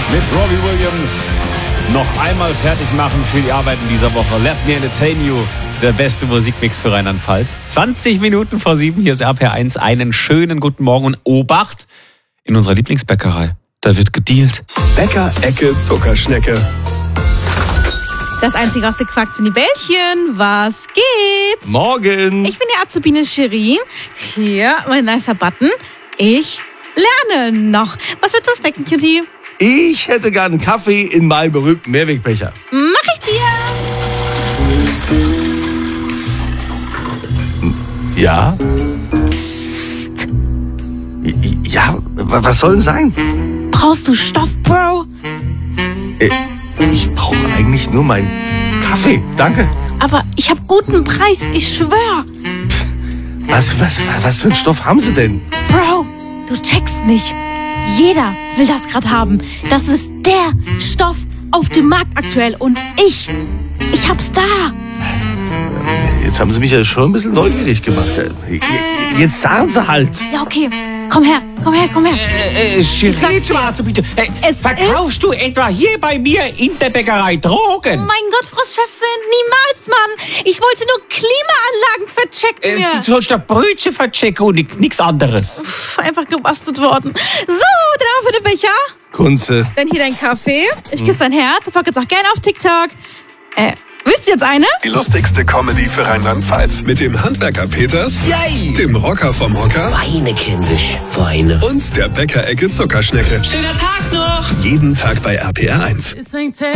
mit Robbie Williams. Noch einmal fertig machen für die Arbeiten dieser Woche. Let me entertain you. Der beste Musikmix für Rheinland-Pfalz. 20 Minuten vor 7, hier ist RPR1. Einen schönen guten Morgen und Obacht in unserer Lieblingsbäckerei. Da wird gedealt. Bäcker-Ecke Zuckerschnecke. Das einzige aus der Quark-Zuni Bällchen. Was geht? Morgen. Ich bin die Azubine Cherie. Hier, mein nicer Button. Ich lerne noch. Was willst du snacken, Cutie? Ich hätte gern einen Kaffee in meinem berühmten Mehrwegbecher. Mach ich dir. Ja? Ja, was soll denn sein? Brauchst du Stoff, Bro? Ich brauche eigentlich nur meinen Kaffee. Danke. Aber ich hab guten Preis, ich schwör. Was für einen Stoff haben Sie denn? Bro, du checkst nicht. Jeder will das gerade haben. Das ist der Stoff auf dem Markt aktuell. Und ich hab's da. Jetzt haben Sie mich ja schon ein bisschen neugierig gemacht. Jetzt sagen Sie halt. Ja, okay. Komm her. Cherie, bitte. Verkaufst du etwa hier bei mir in der Bäckerei Drogen? Oh mein Gott, Frau Chefin, niemals, Mann. Ich wollte nur Klimaanlagen verchecken. Du sollst da Brötchen verchecken und nichts anderes. Einfach gebastelt worden. So, drauf für den Becher. Kunze. Dann hier dein Kaffee. Ich küsse dein Herz. Ich folge jetzt auch gerne auf TikTok. Willst du jetzt eine? Die lustigste Comedy für Rheinland-Pfalz. Mit dem Handwerker Peters, Yay! dem Rocker vom Hocker Weine, kindisch, weine. und der Bäcker-Ecke Zuckerschnecke. Schöner Tag noch! Jeden Tag bei RPR1. It's